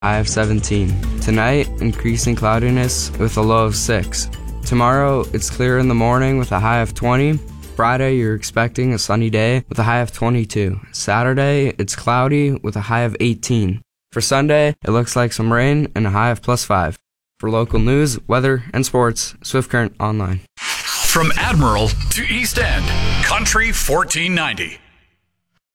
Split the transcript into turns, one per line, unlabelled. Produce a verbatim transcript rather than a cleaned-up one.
high of seventeen. Tonight, increasing cloudiness with a low of six. Tomorrow, it's clear in the morning with a high of twenty. Friday, you're expecting a sunny day with a high of twenty-two. Saturday, it's cloudy with a high of eighteen. For Sunday, it looks like some rain and a high of plus five. For local news, weather, and sports, Swift Current Online.
From Admiral to East End, Country fourteen ninety.